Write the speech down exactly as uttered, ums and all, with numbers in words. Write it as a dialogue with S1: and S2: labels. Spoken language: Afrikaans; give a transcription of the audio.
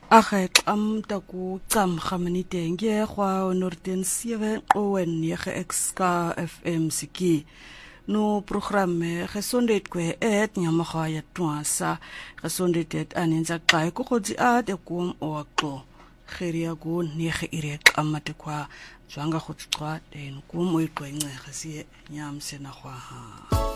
S1: Agek am taku tsam khamanite nge khwa norten sewe owen nege xk F M siki no programme gesondheid kwe et nyamaga ya twasa gesondheid et anenza kai ko godzi a de kom okto geria go nege irek amate kwa zwanga gotswa den kom o iqwence gesi nyamse na khwa ha